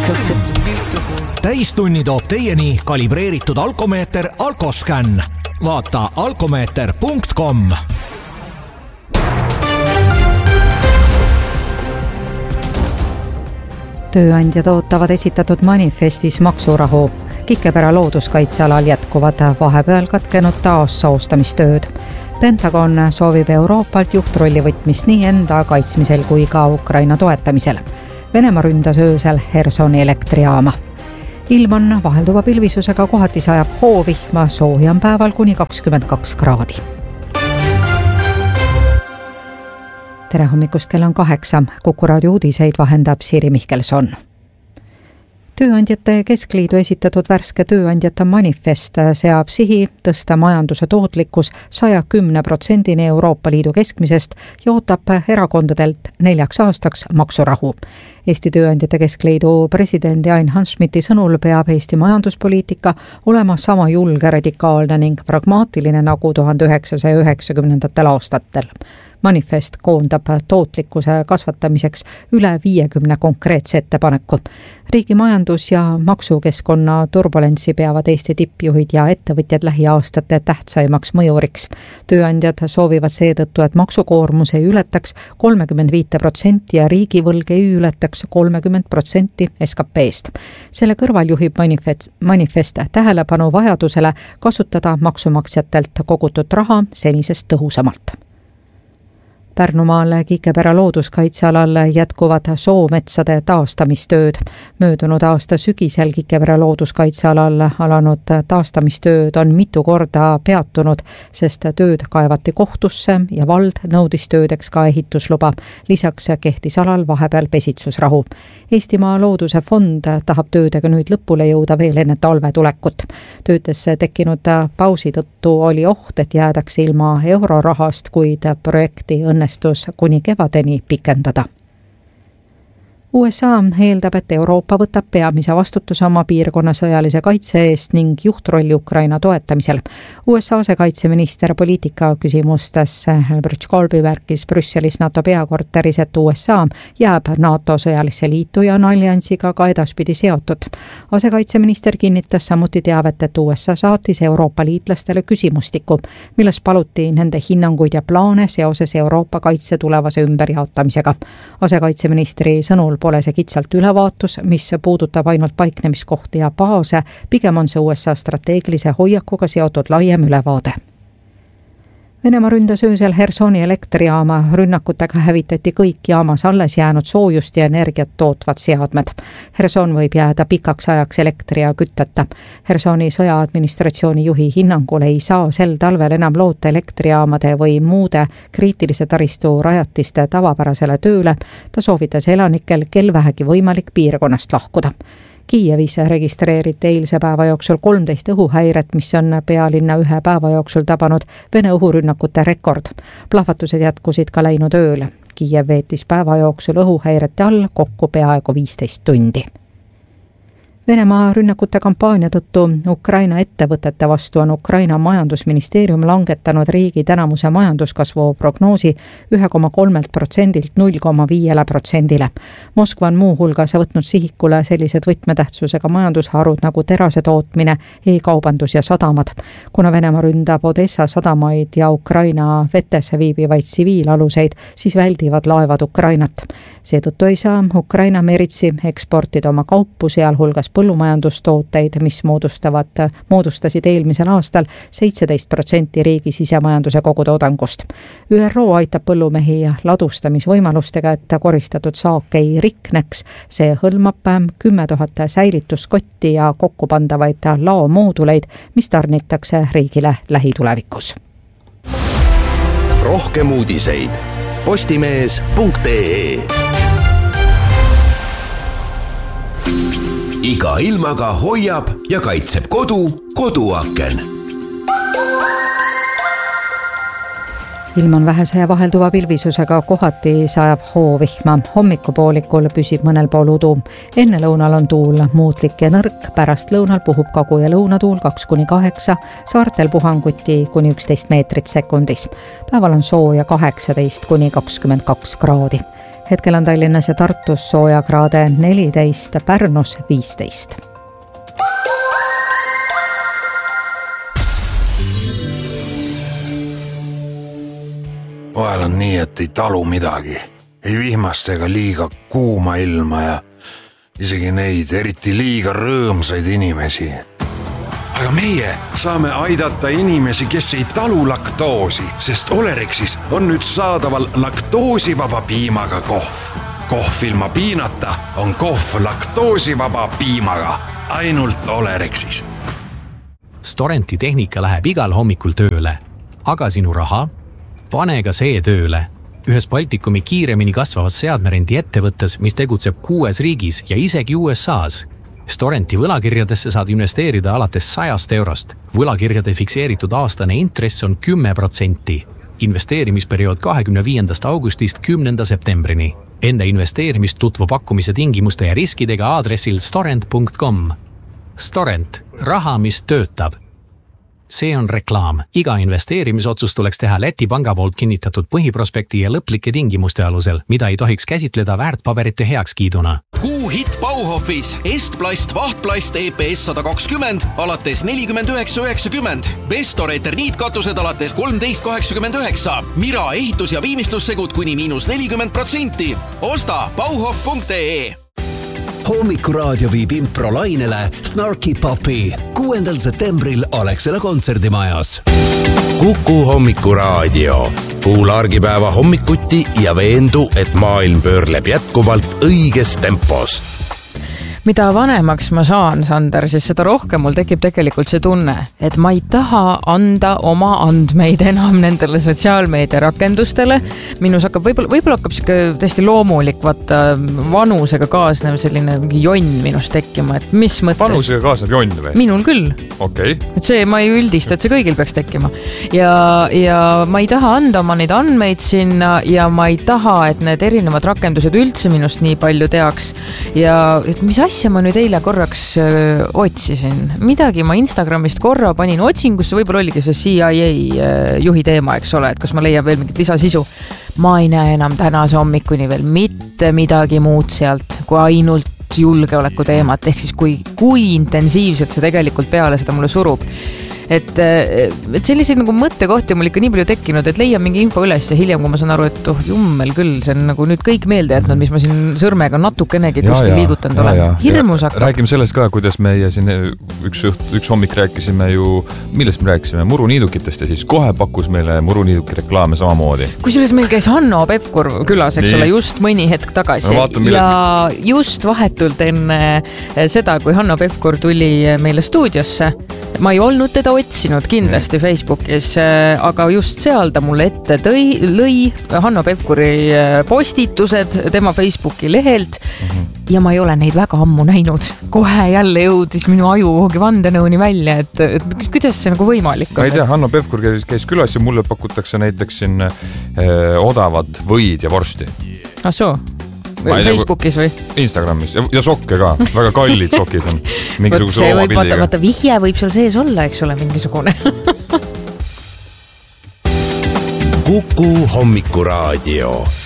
'cause it's beautiful. Täistunni toob teieni kalibreeritud alkomeeter Alkoscan. Vaata alkomeeter.com. Tööandjad ootavad esitatud manifestis maksurahu. Kikepera looduskaitsealal jätkuvad vahepeal katkenud taassoostamistööd. Pentagon soovib Euroopalt juhtrolli võtmist nii enda kaitsmisel kui ka Ukraina toetamisel. Venemaa ründas öösel Hersoni elektrijaama. Ilm on vahelduva pilvisusega, kohati sajab hoovihma, sooja on päeval kuni 22 kraadi. Tere hommikust, kell on 8. Kuku raadio uudiseid vahendab Siiri Mihkelson. Tööandjate Keskliidu esitatud värske tööandjate manifest seab sihi tõsta majanduse tootlikkus 110% Euroopa Liidu keskmisest ja ootab erakondadelt 4 aastaks maksurahu. Eesti Tööandjate Keskliidu presidendi Ain Hanschmidti sõnul peab Eesti majanduspoliitika olema sama julge, radikaalne ning pragmaatiline nagu 1990. aastatel. Manifest koondab tootlikkuse kasvatamiseks üle 50 konkreetse ettepaneku. Riigi majandus- ja maksukeskkonna turbulentsi peavad Eesti tippjuhid ja ettevõtjad lähiaastate tähtsaimaks mõjuriks. Tööandjad soovivad seetõttu, et maksukoormus ei ületaks 35% ja riigivõlg ei ületaks 30% SKP-st. Selle kõrval juhib manifest tähelepanu vajadusele kasutada maksumaksjatelt kogutud raha senisest tõhusamalt. Pärnumaal Kikepera looduskaitsealal jätkuvad soometsade taastamistööd. Möödunud aasta sügisel Kikepera looduskaitsealal alanud taastamistööd on mitu korda peatunud, sest tööd kaevati kohtusse ja vald nõudis töödeks ka ehitusluba. Lisaks kehtis alal vahepeal pesitsusrahu. Eestimaa Looduse Fond tahab töödega nüüd lõpule jõuda veel enne talve tulekut. Töödes tekkinud pausi tõttu oli oht, et jäädakse ilma eurorahast, kuid projekti õnnestus kuni kevadeni pikendada. USA eeldab, et Euroopa võtab peamise vastutuse oma piirkonna sõjalise kaitse eest ning juhtrolli Ukraina toetamisel. USA asekaitseminister poliitika küsimustes Albert Kolby märkis Brüsselis NATO peakorteris, et USA jääb NATO sõjalisse liitu ja on alliansiga ka edaspidi seotud. Asekaitseminister kinnitas samuti teavet, et USA saatis Euroopa liitlastele küsimustiku, milles paluti nende hinnanguid ja plaane seoses Euroopa kaitse tulevase ümberjaotamisega. Asekaitseministri sõnul pole see kitsalt ülevaatus, mis puudutab ainult paiknemiskohti ja baase, pigem on see USA strateegilise hoiakuga seotud laiem ülevaade. Venemaa ründas öösel Hersoni elektrijaama. Rünnakutega hävitati kõik jaamas alles jäänud soojust ja energiat tootvad seadmed. Herson võib jääda pikaks ajaks elektri ja kütteta. Hersoni sõjaadministratsiooni juhi hinnangul ei saa sel talvel enam loota elektrijaamade või muude kriitilise taristu rajatiste tavapärasele tööle. Ta soovitas elanikel kel vähegi võimalik piirkonnast lahkuda. Kiievis registreeriti eilse päeva jooksul 13 õhuhäiret, mis on pealinna ühe päeva jooksul tabanud Vene õhurünnakute rekord. Plahvatused jätkusid ka läinud ööl. Kiiev veetis päeva jooksul õhuhäirete all kokku peaaegu 15 tundi. Venemaa rünnakute kampaania tõttu Ukraina ettevõtete vastu on Ukraina majandusministeerium langetanud riigi tänamuse majanduskasvu prognoosi 1,3%-lt 0,5%-le. Moskva on muu hulgas võtnud sihikule sellised võtmetähtsusega majandusharud nagu terase tootmine, e-kaubandus ja sadamad. Kuna Venemaa ründab Odessa sadamaid ja Ukraina vetesse viibivaid tsiviilaluseid, siis väldivad laevad Ukrainat. Seetõttu ei saa Ukraina meritsi eksportida oma kaupu, sealhulgas põllumajandustooteid, mis moodustasid eelmisel aastal 17% riigi sisemajanduse kogutoodangust. ÜRO aitab põllumehi ladustamisvõimalustega, et koristatud saak ei rikneks. See hõlmab 10 000 säilituskotti ja kokkupandavaid laomooduleid, mis tarnitakse riigile lähitulevikus. Rohkem uudiseid postimees.ee. Iga ilmaga hoiab ja kaitseb koduaken. Ilm on vähese ja vahelduva pilvisusega, kohati sajab hoovihma. Hommikupoolikul püsib mõnel pool udu. Enne lõunal on tuul muutlik ja nõrk, pärast lõunal puhub kagu- ja lõunatuul 2-8, saartel puhanguti kuni 11 meetrit sekundis. Päeval on sooja 18-22 kraadi. hetkel on Tallinnas ja Tartus soojakraade 14, Pärnus 15. Vahel on nii, et ei talu midagi. Ei vihmast ega liiga kuuma ilma ja isegi neid eriti liiga rõõmsaid inimesi. Aga meie saame aidata inimesi, kes ei talu laktoosi, sest Olerexis on nüüd saadaval laktoosivaba piimaga kohv. Kohv ilma piinata on kohv laktoosivaba piimaga. Ainult Olerexis. Storenti tehnika läheb igal hommikul tööle. Aga sinu raha? Pane ka see tööle. Ühes Baltikumi kiiremini kasvavas seadmerendi ettevõttes, mis tegutseb 6 riigis ja isegi USA's. Storenti võlakirjadesse saad investeerida alates 100 eurost. Võlakirjade fikseeritud aastane intress on 10%. Investeerimisperiood 25. augustist 10. septembrini. Enne investeerimist tutvu pakkumise tingimuste ja riskidega aadressil storent.com. Storent. Raha, mis töötab. See on reklaam. Iga investeerimisotsus tuleks teha Läti panga poolt kinnitatud põhiprospekti ja lõplike tingimuste alusel, mida ei tohiks käsitleda väärtpaberite heakskiiduna. Kuu hit Bauhofis Estplast Vahtplast EPS 120 alates 49,90. Bestor eterniitkatused alates 13,89. Mira ehitus- ja viimistlussegud kuni -40%. Osta bauhof.ee. Hommikuraadio viib improlainele Snarky Puppy 6. septembril Alexela kontserdimajas. Kuku Hommikuraadio. Kuula argipäeva hommikuti ja veendu, et maailm pöörleb jätkuvalt õiges tempos. Mida vanemaks ma saan, Sander, siis seda rohkem mul tekib tegelikult see tunne, et ma ei taha anda oma andmeid enam nendele sotsiaalmeedia rakendustele. Minus hakkab, võib-olla hakkab tõesti loomulik, vaata vanusega kaasnev selline jonn minust tekkima, et mis mõttes. Vanusega kaasneb jonn või? Minul küll. Okay. Et see, ma ei üldista, et see kõigil peaks tekkima. Ja ma ei taha anda oma neid andmeid sinna ja ma ei taha, et need erinevad rakendused üldse minust nii palju teaks. Ja et mis asja ma nüüd eile korraks otsisin. Midagi ma Instagramist korra panin otsingusse, võib-olla oligi see CIA juhi teema, eks ole, et kas ma leian veel mingit lisasisu. Ma ei näe enam tänase hommikuni veel mitte midagi muud sealt, kui ainult julgeoleku teemat, ehk siis kui intensiivselt see tegelikult peale seda mulle surub. Et selliseid nagu mõttekohti on mul ikka nii palju tekkinud, et leian mingi info üles ja hiljem, kui ma saan aru, et jummel küll, see on nagu nüüd kõik meelde jätnud, mis ma siin sõrmega natukenegi kuskil liigutanud olen. Hirmus hakkab. Räägime sellest ka, kuidas meie siin üks hommik rääkisime ju, millest me rääkisime, muruniidukitest ja siis kohe pakkus meile muruniiduki reklaame samamoodi. Kusjuures meil käis Hanno Pevkur külas, eks ole, just mõni hetk tagasi. Ja just vahetult enne seda, kui Hanno Pevkur tuli meile stuudiosse, ma ei olnud teda otsinud kindlasti Facebookis, aga just seal ta mulle ette lõi Hanno Pevkuri postitused tema Facebooki lehelt ja ma ei ole neid väga ammu näinud. Kohe jälle jõudis minu aju hogi vandenõuni välja, et kuidas see nagu võimalik on? Ma ei tea, Hanno Pevkur käis külas ja mulle pakutakse näiteks siin odavad võid ja vorsti. Soo? Facebookis või? Instagramis ja sokke ka, väga kallid sokid on mingisuguse oma pildiga. Vaata, vihje võib seal sees olla, eks ole, mingisugune. Kuku Hommikuraadio.